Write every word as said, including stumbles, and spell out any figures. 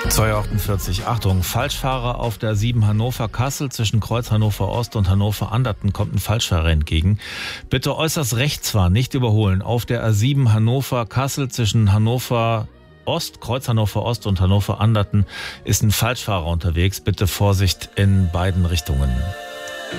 zwei Uhr achtundvierzig. Achtung, Falschfahrer auf der A sieben Hannover-Kassel. Zwischen Kreuz Hannover Ost und Hannover Anderten kommt ein Falschfahrer entgegen. Bitte äußerst rechts fahren, nicht überholen. Auf der A sieben Hannover-Kassel zwischen Hannover Ost, Kreuz Hannover Ost und Hannover Anderten ist ein Falschfahrer unterwegs. Bitte Vorsicht in beiden Richtungen.